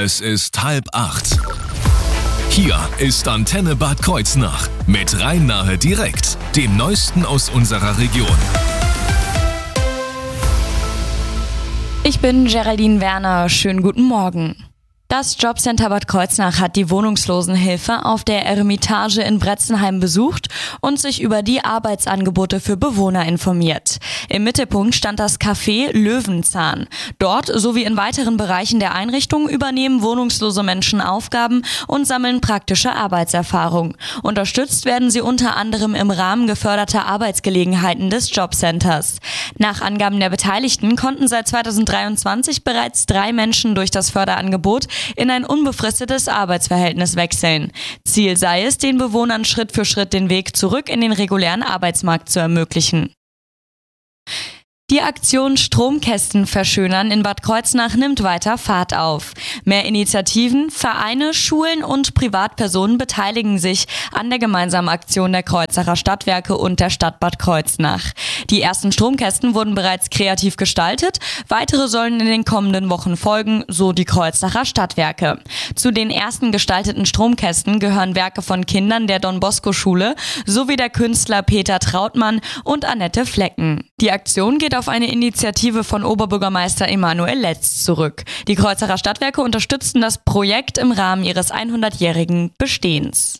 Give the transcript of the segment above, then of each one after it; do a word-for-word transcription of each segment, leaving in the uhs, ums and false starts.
Es ist halb acht. Hier ist Antenne Bad Kreuznach mit Rhein-Nahe direkt, dem Neuesten aus unserer Region. Ich bin Geraldine Werner, schönen guten Morgen. Das Jobcenter Bad Kreuznach hat die Wohnungslosenhilfe auf der Eremitage in Bretzenheim besucht und sich über die Arbeitsangebote für Bewohner informiert. Im Mittelpunkt stand das Café Löwenzahn. Dort sowie in weiteren Bereichen der Einrichtung übernehmen wohnungslose Menschen Aufgaben und sammeln praktische Arbeitserfahrung. Unterstützt werden sie unter anderem im Rahmen geförderter Arbeitsgelegenheiten des Jobcenters. Nach Angaben der Beteiligten konnten seit zweitausenddreiundzwanzig bereits drei Menschen durch das Förderangebot in ein unbefristetes Arbeitsverhältnis wechseln. Ziel sei es, den Bewohnern Schritt für Schritt den Weg zurück in den regulären Arbeitsmarkt zu ermöglichen. Die Aktion Stromkästen verschönern in Bad Kreuznach nimmt weiter Fahrt auf. Mehr Initiativen, Vereine, Schulen und Privatpersonen beteiligen sich an der gemeinsamen Aktion der Kreuznacher Stadtwerke und der Stadt Bad Kreuznach. Die ersten Stromkästen wurden bereits kreativ gestaltet, weitere sollen in den kommenden Wochen folgen, so die Kreuznacher Stadtwerke. Zu den ersten gestalteten Stromkästen gehören Werke von Kindern der Don-Bosco-Schule sowie der Künstler Peter Trautmann und Annette Flecken. Die Aktion geht auf eine Initiative von Oberbürgermeister Emanuel Letz zurück. Die Kreuznacher Stadtwerke unterstützen das Projekt im Rahmen ihres hundertjährigen Bestehens.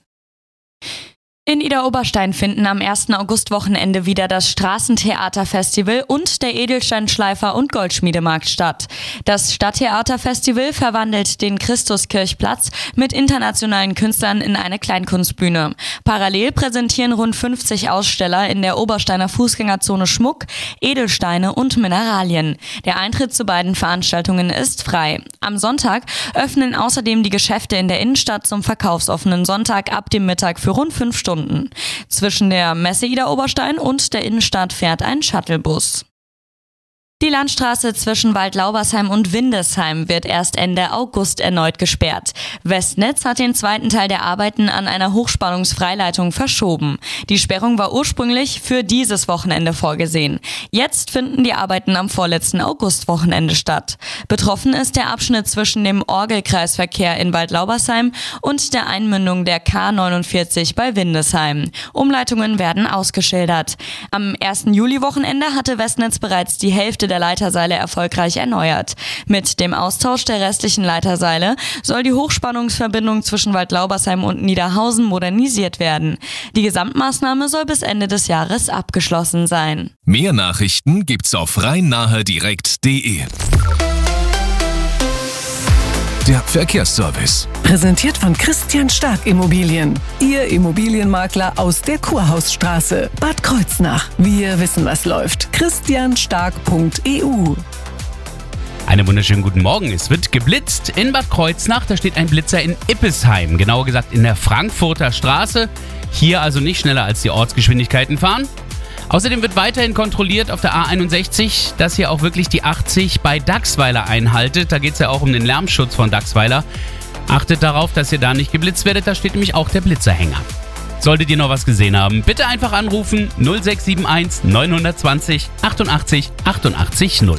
In Idar-Oberstein finden am ersten Augustwochenende wieder das Straßentheaterfestival und der Edelsteinschleifer- und Goldschmiedemarkt statt. Das Stadttheaterfestival verwandelt den Christuskirchplatz mit internationalen Künstlern in eine Kleinkunstbühne. Parallel präsentieren rund fünfzig Aussteller in der Obersteiner Fußgängerzone Schmuck, Edelsteine und Mineralien. Der Eintritt zu beiden Veranstaltungen ist frei. Am Sonntag öffnen außerdem die Geschäfte in der Innenstadt zum verkaufsoffenen Sonntag ab dem Mittag für rund fünf Stunden. Zwischen der Messe Idar-Oberstein und der Innenstadt fährt ein Shuttlebus. Die Landstraße zwischen Waldlaubersheim und Windesheim wird erst Ende August erneut gesperrt. Westnetz hat den zweiten Teil der Arbeiten an einer Hochspannungsfreileitung verschoben. Die Sperrung war ursprünglich für dieses Wochenende vorgesehen. Jetzt finden die Arbeiten am vorletzten Augustwochenende statt. Betroffen ist der Abschnitt zwischen dem Orgelkreisverkehr in Waldlaubersheim und der Einmündung der K neunundvierzig bei Windesheim. Umleitungen werden ausgeschildert. Am ersten Juli-Wochenende hatte Westnetz bereits die Hälfte der Leiterseile erfolgreich erneuert. Mit dem Austausch der restlichen Leiterseile soll die Hochspannungsverbindung zwischen Waldlaubersheim und Niederhausen modernisiert werden. Die Gesamtmaßnahme soll bis Ende des Jahres abgeschlossen sein. Mehr Nachrichten gibt's auf rhein-nahe direkt punkt de. Der Verkehrsservice. Präsentiert von Christian Stark Immobilien. Ihr Immobilienmakler aus der Kurhausstraße. Bad Kreuznach. Wir wissen, was läuft. christian stark punkt e u. Einen wunderschönen guten Morgen. Es wird geblitzt in Bad Kreuznach. Da steht ein Blitzer in Ippesheim. Genauer gesagt in der Frankfurter Straße. Hier also nicht schneller als die Ortsgeschwindigkeiten fahren. Außerdem wird weiterhin kontrolliert auf der A einundsechzig, dass hier auch wirklich die achtzig bei Dachsweiler einhaltet. Da geht es ja auch um den Lärmschutz von Dachsweiler. Achtet darauf, dass ihr da nicht geblitzt werdet. Da steht nämlich auch der Blitzerhänger. Solltet ihr noch was gesehen haben, bitte einfach anrufen null sechs sieben eins neun zwei null achtundachtzig achtundachtzig null.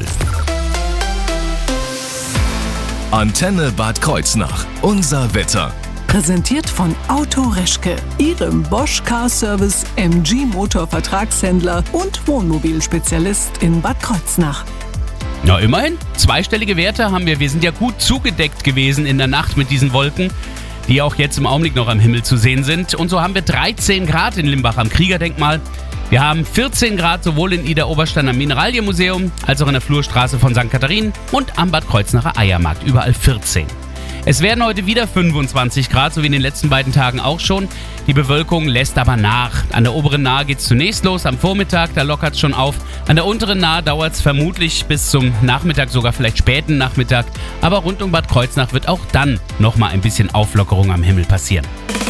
Antenne Bad Kreuznach. Unser Wetter. Präsentiert von Auto Reschke, Ihrem Bosch Car Service M G Motor Vertragshändler und Wohnmobilspezialist in Bad Kreuznach. Ja, immerhin. Zweistellige Werte haben wir. Wir sind ja gut zugedeckt gewesen in der Nacht mit diesen Wolken, die auch jetzt im Augenblick noch am Himmel zu sehen sind. Und so haben wir dreizehn Grad in Limbach am Kriegerdenkmal. Wir haben vierzehn Grad sowohl in Idar-Oberstein am Mineralienmuseum als auch in der Flurstraße von Sankt Katharin und am Bad Kreuznacher Eiermarkt. Überall vierzehn. Es werden heute wieder fünfundzwanzig Grad, so wie in den letzten beiden Tagen auch schon. Die Bewölkung lässt aber nach. An der oberen Nahe geht es zunächst los, am Vormittag, da lockert es schon auf. An der unteren Nahe dauert es vermutlich bis zum Nachmittag, sogar vielleicht späten Nachmittag. Aber rund um Bad Kreuznach wird auch dann nochmal ein bisschen Auflockerung am Himmel passieren.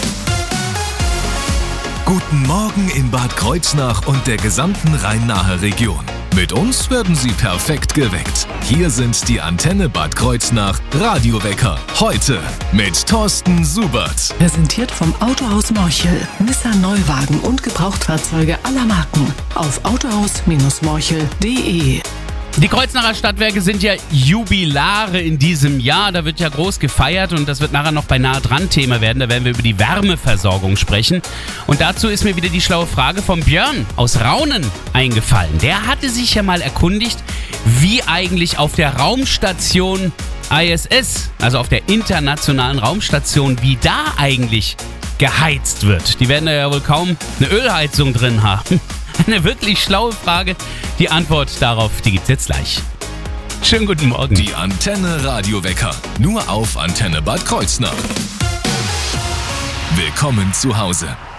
Guten Morgen in Bad Kreuznach und der gesamten Rhein-Nahe Region. Mit uns werden Sie perfekt geweckt. Hier sind die Antenne Bad Kreuznach Radiowecker. Heute mit Thorsten Subert. Präsentiert vom Autohaus Morchel. Nissan Neuwagen und Gebrauchtfahrzeuge aller Marken. Auf autohaus Bindestrich morchel punkt de. Die Kreuznacher Stadtwerke sind ja Jubilare in diesem Jahr. Da wird ja groß gefeiert und das wird nachher noch bei Nahe dran Thema werden. Da werden wir über die Wärmeversorgung sprechen. Und dazu ist mir wieder die schlaue Frage von Björn aus Raunen eingefallen. Der hatte sich ja mal erkundigt, wie eigentlich auf der Raumstation I S S, also auf der internationalen Raumstation, wie da eigentlich geheizt wird. Die werden da ja wohl kaum eine Ölheizung drin haben. Eine wirklich schlaue Frage. Die Antwort darauf, die gibt's jetzt gleich. Schönen guten Morgen. Die Antenne Radiowecker. Nur auf Antenne Bad Kreuznach. Willkommen zu Hause.